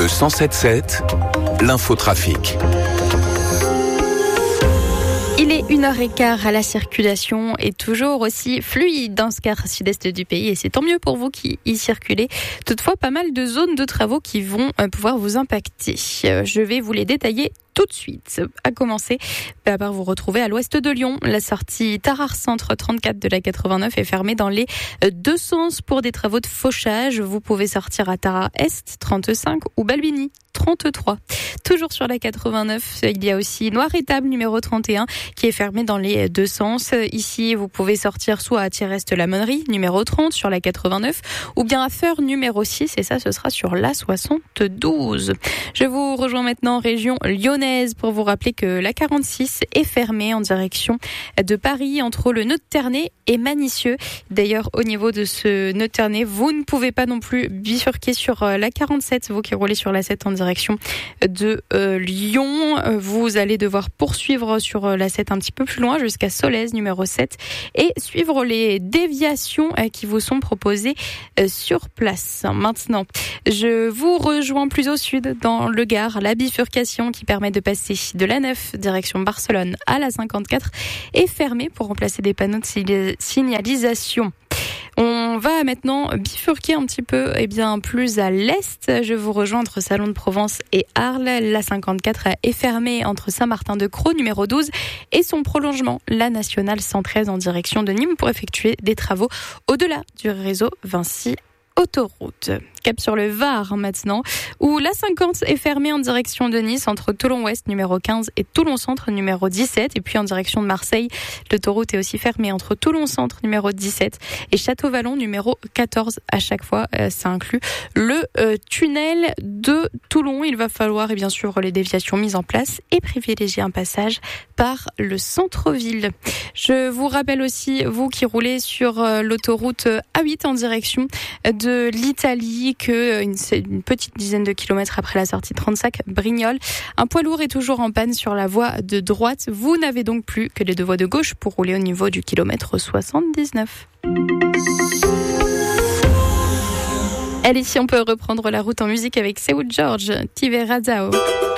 107.7, l'infotrafic. Il est 1h15 à la circulation et toujours aussi fluide dans ce quart sud-est du pays et c'est tant mieux pour vous qui y circulez. Toutefois, pas mal de zones de travaux qui vont pouvoir vous impacter. Je vais vous les détailler tout de suite. À commencer par vous retrouver à l'ouest de Lyon. La sortie Tarare Centre 34 de la 89 est fermée dans les deux sens pour des travaux de fauchage. Vous pouvez sortir à Tarare Est 35 ou Balbini 33. Toujours sur la 89, il y a aussi Noir-Étable numéro 31 qui est fermé dans les deux sens. Ici, vous pouvez sortir soit à Thierrest-la-Monnerie numéro 30 sur la 89 ou bien à Feur numéro 6 et ça ce sera sur la 72. Je vous rejoins maintenant région lyonnaise pour vous rappeler que la 46 est fermée en direction de Paris entre le nœud de Ternay et Manicieux. D'ailleurs, au niveau de ce nœud de Ternay, vous ne pouvez pas non plus bifurquer sur la 47, vous qui roulez sur la 7 en direction de Lyon. Vous allez devoir poursuivre sur la 7 un petit peu plus loin jusqu'à Solèze numéro 7 et suivre les déviations qui vous sont proposées sur place. Maintenant, je vous rejoins plus au sud dans le Gard. La bifurcation qui permet de passer de la 9 direction Barcelone à la 54 est fermée pour remplacer des panneaux de signalisation. On va maintenant bifurquer un petit peu plus à l'est. Je vous rejoins entre Salon de Provence et Arles. La 54 est fermée entre Saint-Martin-de-Crau, numéro 12, et son prolongement, la nationale 113 en direction de Nîmes pour effectuer des travaux au-delà du réseau Vinci Autoroute. Cap sur le Var maintenant, où la 50 est fermée en direction de Nice entre Toulon-Ouest numéro 15 et Toulon-Centre numéro 17. Et puis en direction de Marseille, l'autoroute est aussi fermée entre Toulon-Centre numéro 17 et Château-Vallon numéro 14. À chaque fois, ça inclut le tunnel de Toulon. Il va falloir bien sûr les déviations mises en place et privilégier un passage par le centre-ville. Je vous rappelle aussi, vous qui roulez sur l'autoroute A8 en direction de l'Italie, qu'une petite dizaine de kilomètres après la sortie 35 Brignoles, un poids lourd est toujours en panne sur la voie de droite. Vous n'avez donc plus que les deux voies de gauche pour rouler au niveau du kilomètre 79. Allez, si on peut reprendre la route en musique avec Seu George, Ti verrà Zao.